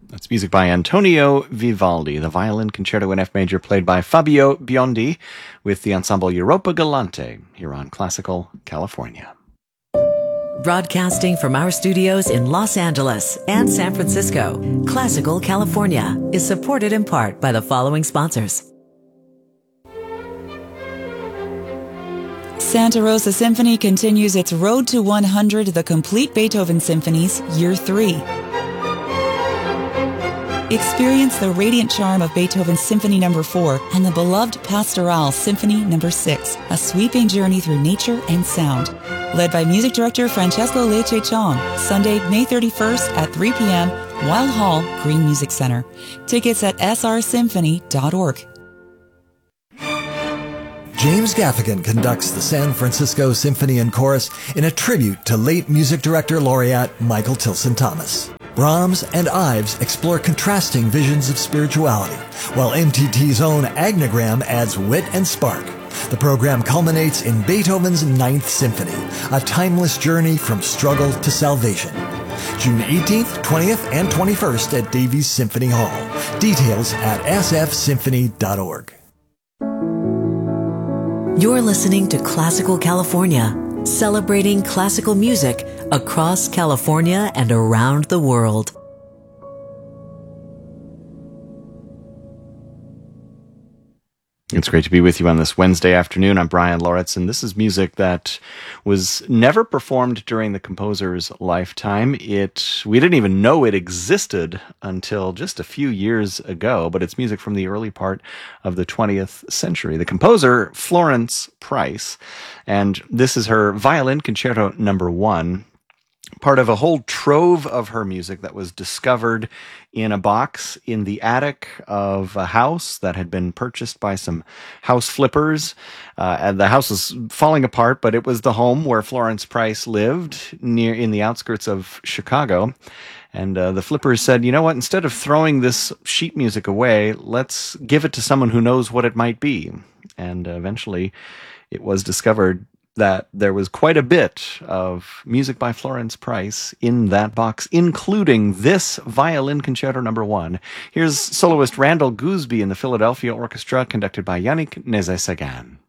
That's music by Antonio Vivaldi, the violin concerto in F major played by Fabio Biondi with the ensemble Europa Galante here on Classical California. Broadcasting from our studios in Los Angeles and San Francisco, Classical California is supported in part by the following sponsors. Santa Rosa Symphony continues its Road to 100, the complete Beethoven Symphonies, Year 3. Experience the radiant charm of Beethoven's Symphony No. 4 and the beloved Pastoral Symphony No. 6, a sweeping journey through nature and sound. Led by music director Francesco Lecce Chong, Sunday, May 31st at 3 p.m., Wild Hall, Green Music Center. Tickets at srsymphony.org. James Gaffigan conducts the San Francisco Symphony and Chorus in a tribute to late music director laureate Michael Tilson Thomas. Brahms and Ives explore contrasting visions of spirituality, while MTT's own Agnogram adds wit and spark. The program culminates in Beethoven's Ninth Symphony, a timeless journey from struggle to salvation. June 18th, 20th, and 21st at Davies Symphony Hall. Details at sfsymphony.org. You're listening to Classical California, celebrating classical music across California and around the world. It's great to be with you on this Wednesday afternoon. I'm Brian Loritz, and this is music that was never performed during the composer's lifetime. We didn't even know it existed until just a few years ago, but it's music from the early part of the 20th century. The composer, Florence Price, and this is her Violin Concerto No. 1, part of a whole trove of her music that was discovered in a box in the attic of a house that had been purchased by some house flippers. And the house was falling apart, but it was the home where Florence Price lived in the outskirts of Chicago. And the flippers said, you know what, instead of throwing this sheet music away, let's give it to someone who knows what it might be. And eventually it was discovered that there was quite a bit of music by Florence Price in that box, including this Violin Concerto No. 1. Here's soloist Randall Gooseby in the Philadelphia Orchestra, conducted by Yannick Nézet-Séguin.